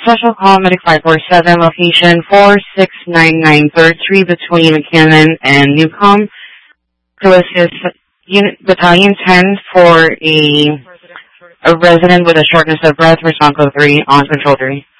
Special Call Medic 547, location 4699 3rd Street between McKinnon and Newcomb, to assist Unit Battalion 10 for a resident with a shortness of breath, response code 3 on control 3.